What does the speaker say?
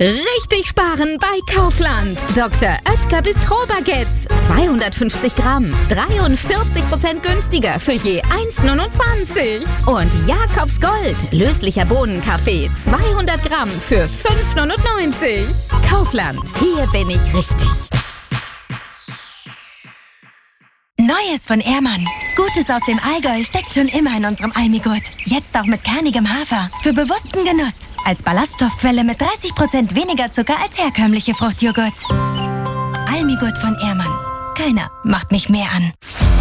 Richtig sparen bei Kaufland. Dr. Oetker Bistro-Baguettes. 250 Gramm. 43% günstiger für je 1,29. Und Jakobs Gold. Löslicher Bohnenkaffee. 200 Gramm für 5,99. Kaufland. Hier bin ich richtig. Neues von Ehrmann. Gutes aus dem Allgäu steckt schon immer in unserem Almigurt. Jetzt auch mit kernigem Hafer. Für bewussten Genuss. Als Ballaststoffquelle mit 30% weniger Zucker als herkömmliche Fruchtjoghurt. Almigurt von Ehrmann. Keiner macht mich mehr an.